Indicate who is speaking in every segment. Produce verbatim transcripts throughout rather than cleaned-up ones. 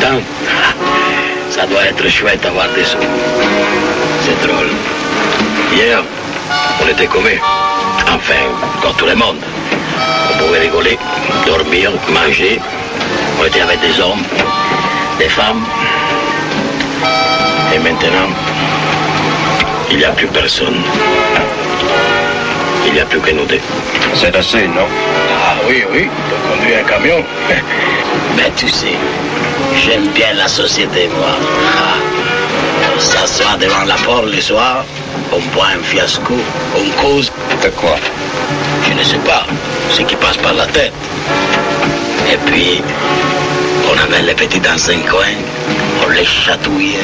Speaker 1: temps. Ça doit être chouette d'avoir des sous. C'est drôle. Hier, on était commis. Enfin, comme tout le monde. On pouvait rigoler, dormir, manger. On était avec des hommes, des femmes. Et maintenant, il n'y a plus personne. Il n'y a plus que nous deux.
Speaker 2: C'est assez, non?
Speaker 1: Ah oui, oui, pour conduire un camion. Mais tu sais, j'aime bien la société, moi. Ah. On s'assoit devant la porte le soir, on boit un fiasco, on cause.
Speaker 2: De quoi?
Speaker 1: Je ne sais pas, ce qui passe par la tête. Et puis, on amène les petits dans un coin, on les chatouille.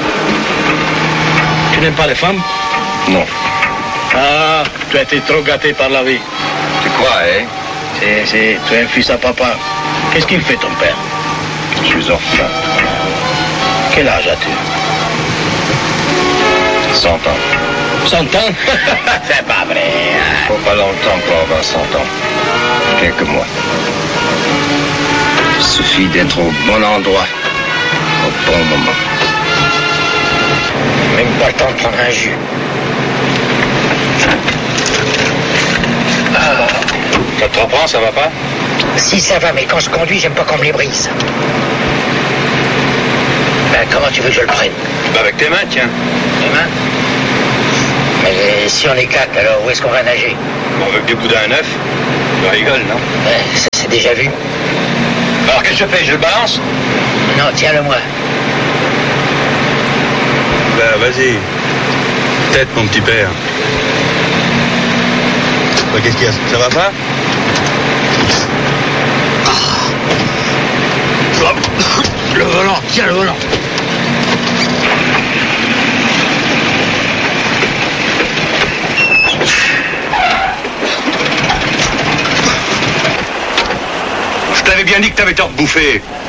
Speaker 1: Tu n'aimes pas les femmes?
Speaker 2: Non.
Speaker 1: Ah, tu as été trop gâté par la vie.
Speaker 2: Tu crois, hein?
Speaker 1: C'est, c'est, tu es un fils à papa. Qu'est-ce qu'il fait, ton père?
Speaker 2: Je suis orphelin.
Speaker 1: Quel âge as-tu?
Speaker 2: Cent ans.
Speaker 1: Cent ans? C'est pas vrai.
Speaker 2: Faut pas longtemps pour avoir cent ans. Quelques mois. Il suffit d'être au bon endroit, au bon moment.
Speaker 1: Même pas le temps de prendre un jus.
Speaker 2: Ah. Ça te reprend, ça va pas?
Speaker 3: Si, ça va, mais quand je conduis, j'aime pas qu'on me les brise. Ben, comment tu veux que je le prenne?
Speaker 2: Bah avec tes mains, tiens.
Speaker 3: Les mains? Mais si on est quatre, alors où est-ce qu'on va nager?
Speaker 2: Bon, avec des boudins neufs, tu rigoles, non?
Speaker 3: Ben, ça c'est déjà vu.
Speaker 2: Alors qu'est-ce que je fais? Je le balance?
Speaker 3: Non, tiens-le-moi.
Speaker 4: Bah vas-y. Tête, mon petit père. Bah, qu'est-ce qu'il y a? Ça va pas?
Speaker 3: Le volant, tiens le volant.
Speaker 4: Je t'avais bien dit que t'avais tort de bouffer.